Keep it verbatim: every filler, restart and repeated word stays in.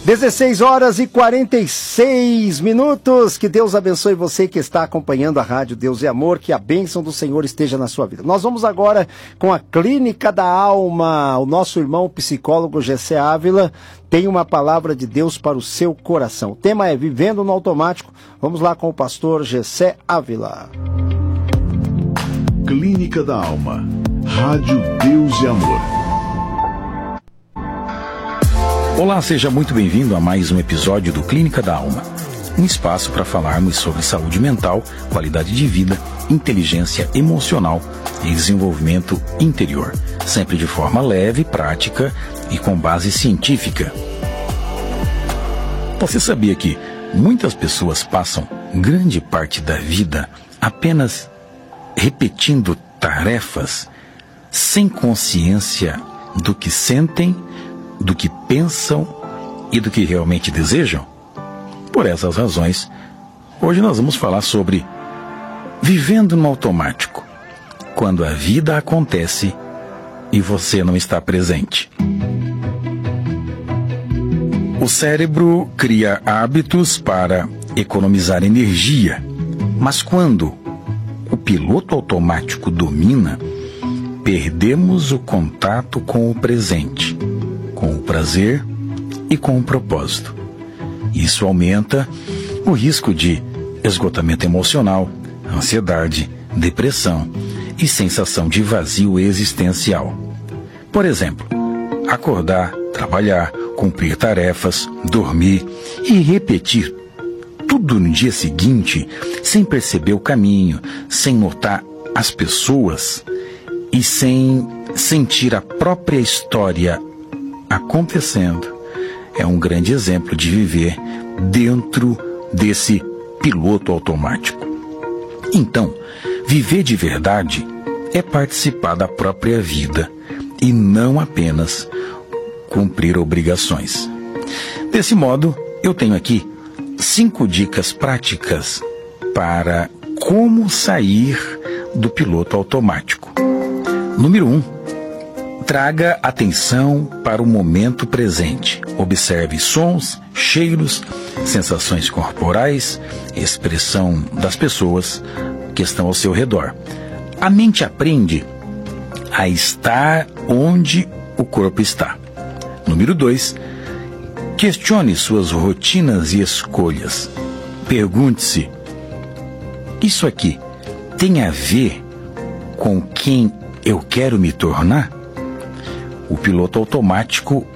dezesseis horas e quarenta e seis minutos. Que Deus abençoe você que está acompanhando a Rádio Deus e Amor. Que a bênção do Senhor esteja na sua vida. Nós vamos agora com a Clínica da Alma. O nosso irmão psicólogo Gessé Ávila tem uma palavra de Deus para o seu coração. O tema é Vivendo no Automático. Vamos lá com o pastor Gessé Ávila. Clínica da Alma. Rádio Deus e Amor. Olá, seja muito bem-vindo a mais um episódio do Clínica da Alma. Um espaço para falarmos sobre saúde mental, qualidade de vida, inteligência emocional e desenvolvimento interior. Sempre de forma leve, prática e com base científica. Você sabia que muitas pessoas passam grande parte da vida apenas repetindo tarefas sem consciência do que sentem, do que pensam e do que realmente desejam? Por essas razões, hoje nós vamos falar sobre vivendo no automático, quando a vida acontece e você não está presente. O cérebro cria hábitos para economizar energia, mas quando o piloto automático domina, perdemos o contato com o presente, com o prazer e com o propósito. Isso aumenta o risco de esgotamento emocional, ansiedade, depressão e sensação de vazio existencial. Por exemplo, acordar, trabalhar, cumprir tarefas, dormir e repetir tudo no dia seguinte sem perceber o caminho, sem notar as pessoas e sem sentir a própria história acontecendo, é um grande exemplo de viver dentro desse piloto automático. Então, viver de verdade é participar da própria vida e não apenas cumprir obrigações. Desse modo, eu tenho aqui cinco dicas práticas para como sair do piloto automático. Número um. Traga atenção para o momento presente. Observe sons, cheiros, sensações corporais, expressão das pessoas que estão ao seu redor. A mente aprende a estar onde o corpo está. Número dois. Questione suas rotinas e escolhas. Pergunte-se: isso aqui tem a ver com quem eu quero me tornar? O piloto automático